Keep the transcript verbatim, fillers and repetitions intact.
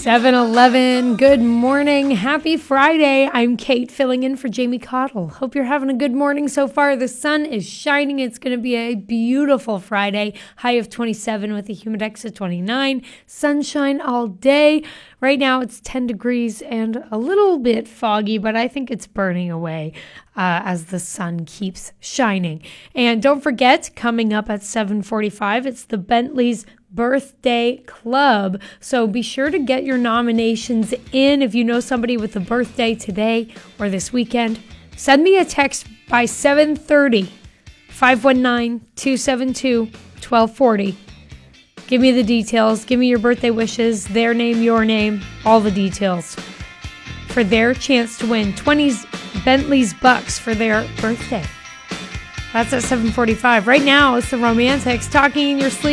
seven eleven. Good morning. Happy Friday. I'm Kate, filling in for Jamie Cottle. Hope you're having a good morning so far. The sun is shining. It's going to be a beautiful Friday. High of twenty-seven with a humidex of twenty-nine. Sunshine all day. Right now it's ten degrees and a little bit foggy, but I think it's burning away uh, as the sun keeps shining. And don't forget, coming up at seven forty-five, it's the Bentley's Birthday Club. So be sure to get your nominations in. If you know somebody with a birthday today or this weekend, send me a text by seven thirty, five one nine, two seven two, one two four zero. Give me the details. Give me your birthday wishes, their name, your name, all the details for their chance to win twenty Bentley's bucks for their birthday. That's at seven forty-five. Right now, it's the Romantics talking in your sleep.